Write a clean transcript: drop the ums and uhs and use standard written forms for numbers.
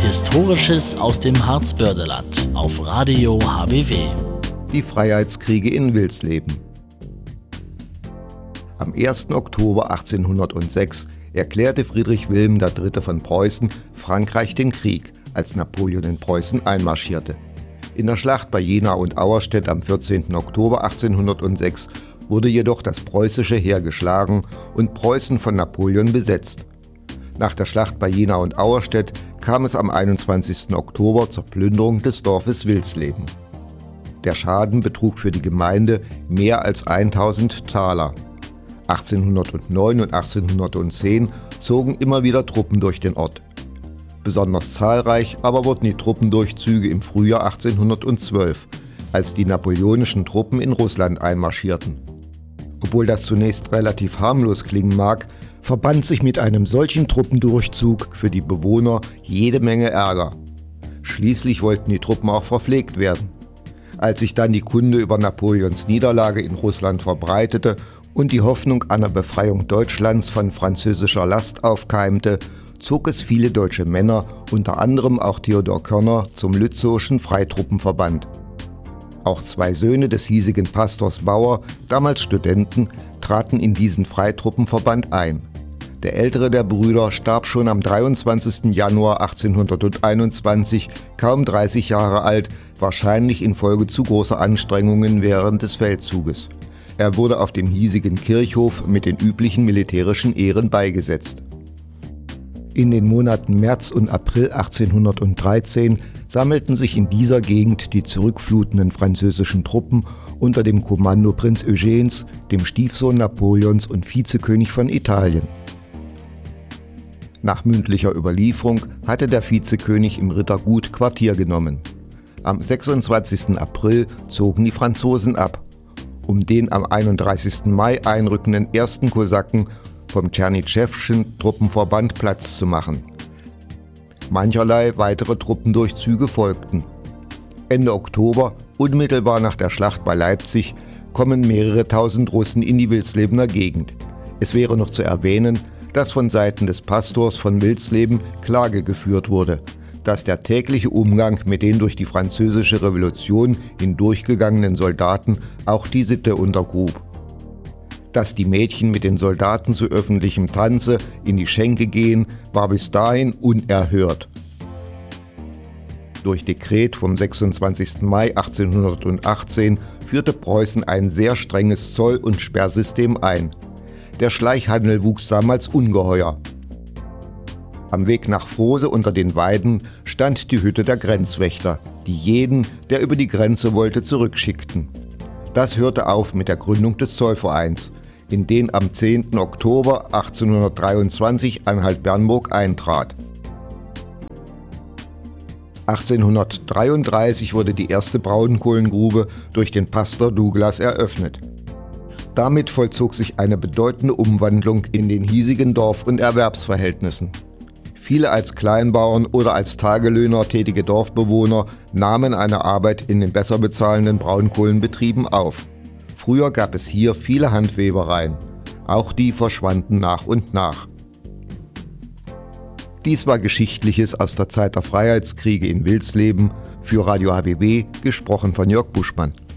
Historisches aus dem Harzbördeland auf Radio HBW. Die Freiheitskriege in Wilsleben. Am 1. Oktober 1806 erklärte Friedrich Wilhelm III. Von Preußen Frankreich den Krieg, als Napoleon in Preußen einmarschierte. In der Schlacht bei Jena und Auerstedt am 14. Oktober 1806 wurde jedoch das preußische Heer geschlagen und Preußen von Napoleon besetzt. Nach der Schlacht bei Jena und Auerstedt kam es am 21. Oktober zur Plünderung des Dorfes Wilsleben. Der Schaden betrug für die Gemeinde mehr als 1000 Taler. 1809 und 1810 zogen immer wieder Truppen durch den Ort. Besonders zahlreich aber wurden die Truppendurchzüge im Frühjahr 1812, als die napoleonischen Truppen in Russland einmarschierten. Obwohl das zunächst relativ harmlos klingen mag, verband sich mit einem solchen Truppendurchzug für die Bewohner jede Menge Ärger. Schließlich wollten die Truppen auch verpflegt werden. Als sich dann die Kunde über Napoleons Niederlage in Russland verbreitete und die Hoffnung einer Befreiung Deutschlands von französischer Last aufkeimte, zog es viele deutsche Männer, unter anderem auch Theodor Körner, zum Lützowschen Freitruppenverband. Auch zwei Söhne des hiesigen Pastors Bauer, damals Studenten, traten in diesen Freitruppenverband ein. Der ältere der Brüder starb schon am 23. Januar 1821, kaum 30 Jahre alt, wahrscheinlich infolge zu großer Anstrengungen während des Feldzuges. Er wurde auf dem hiesigen Kirchhof mit den üblichen militärischen Ehren beigesetzt. In den Monaten März und April 1813 sammelten sich in dieser Gegend die zurückflutenden französischen Truppen unter dem Kommando Prinz Eugens, dem Stiefsohn Napoleons und Vizekönig von Italien. Nach mündlicher Überlieferung hatte der Vizekönig im Rittergut Quartier genommen. Am 26. April zogen die Franzosen ab, um den am 31. Mai einrückenden ersten Kosaken vom Tschernitschewschen Truppenverband Platz zu machen. Mancherlei weitere Truppendurchzüge folgten. Ende Oktober, unmittelbar nach der Schlacht bei Leipzig, kommen mehrere tausend Russen in die Wilslebener Gegend. Es wäre noch zu erwähnen, dass von Seiten des Pastors von Wilsleben Klage geführt wurde, dass der tägliche Umgang mit den durch die Französische Revolution hindurchgegangenen Soldaten auch die Sitte untergrub. Dass die Mädchen mit den Soldaten zu öffentlichem Tanze in die Schenke gehen, war bis dahin unerhört. Durch Dekret vom 26. Mai 1818 führte Preußen ein sehr strenges Zoll- und Sperrsystem ein. Der Schleichhandel wuchs damals ungeheuer. Am Weg nach Frose unter den Weiden stand die Hütte der Grenzwächter, die jeden, der über die Grenze wollte, zurückschickten. Das hörte auf mit der Gründung des Zollvereins, in den am 10. Oktober 1823 Anhalt-Bernburg eintrat. 1833 wurde die erste Braunkohlengrube durch den Pastor Douglas eröffnet. Damit vollzog sich eine bedeutende Umwandlung in den hiesigen Dorf- und Erwerbsverhältnissen. Viele als Kleinbauern oder als Tagelöhner tätige Dorfbewohner nahmen eine Arbeit in den besser bezahlenden Braunkohlenbetrieben auf. Früher gab es hier viele Handwebereien. Auch die verschwanden nach und nach. Dies war Geschichtliches aus der Zeit der Freiheitskriege in Wilsleben. Für Radio HBW, gesprochen von Jörg Buschmann.